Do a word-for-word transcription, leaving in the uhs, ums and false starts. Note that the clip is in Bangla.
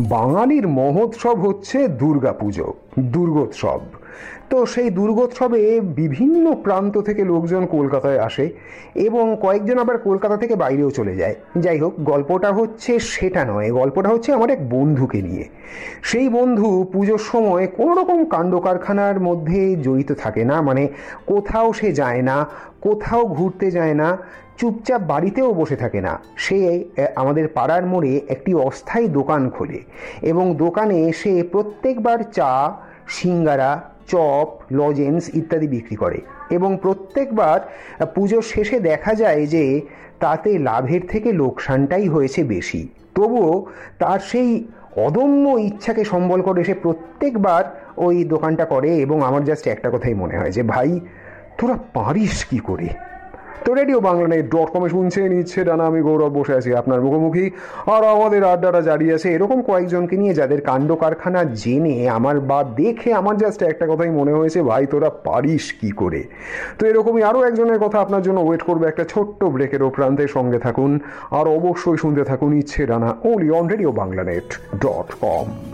বাঙালির মহোৎসব হচ্ছে দুর্গাপুজো, দুর্গোৎসব। তো সেই দুর্গোৎসবে বিভিন্ন প্রান্ত থেকে লোকজন কলকাতায় আসে এবং কয়েকজন আবার কলকাতা থেকে বাইরেও চলে যায়। যাই হোক, গল্পটা হচ্ছে সেটা নয়, গল্পটা হচ্ছে আমার এক বন্ধুকে নিয়ে। সেই বন্ধু পুজোর সময় কোনো রকম কাণ্ড কারখানার মধ্যে জড়িত থাকে না, মানে কোথাও সে যায় না, কোথাও ঘুরতে যায় না, চুপচাপ বাড়িতেও বসে থাকে না। সে আমাদের পাড়ার মোড়ে একটি অস্থায়ী দোকান খোলে এবং দোকানে সে প্রত্যেকবার চা, সিঙ্গারা, চপ, লজেন্স ইত্যাদি বিক্রি করে এবং প্রত্যেকবার পুজোর শেষে দেখা যায় যে তাতে লাভের থেকে লোকসানটাই হয়েছে বেশি। তবুও তার সেই অদম্য ইচ্ছাকে সম্বল করে সে প্রত্যেকবার ওই দোকানটা করে এবং আমার জাস্ট একটা কথাই মনে হয় যে ভাই, তোরা পারিস কি করে। তো রেডিও বাংলা নেট ডট কমে শুনছেন ইচ্ছে ডানা, আমি গৌরব বসে আছি আপনার মুখোমুখি, আর আমাদের আড্ডাটা জারি আছে এরকম কয়েকজনকে নিয়ে যাদের কাণ্ড কারখানা জেনে আমার বা দেখে আমার জাস্ট একটা কথাই মনে হয়েছে, ভাই তোরা পারিস কি করে। তো এরকমই আরও একজনের কথা আপনার জন্য ওয়েট করবে একটা ছোট্ট ব্রেকের প্রান্তের সঙ্গে থাকুন আর অবশ্যই শুনতে থাকুন ইচ্ছে ডানা, only on radio Bangla net dot com.